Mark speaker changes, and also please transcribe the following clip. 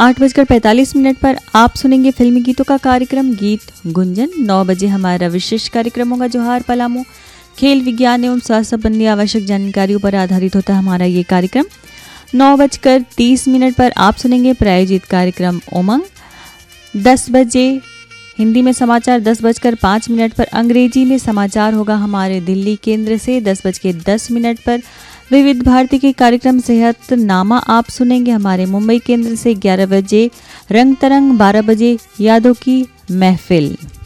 Speaker 1: 8:45 पर आप सुनेंगे फिल्मी गीतों का कार्यक्रम गीत गुंजन। 9 बजे हमारा विशेष कार्यक्रम होगा जोहार पलामू। खेल विज्ञान एवं स्वास्थ्य संबंधी आवश्यक जानकारियों पर आधारित होता है हमारा ये कार्यक्रम। 9:30 पर आप सुनेंगे प्रायोजित कार्यक्रम उमंग। 10 बजे हिंदी में समाचार, 10:05 पर अंग्रेजी में समाचार होगा हमारे दिल्ली केंद्र से। 10:10 पर विविध भारती के कार्यक्रम सेहत नामा आप सुनेंगे हमारे मुंबई केंद्र से। 11 बजे रंग तरंग, 12 बजे यादों की महफिल।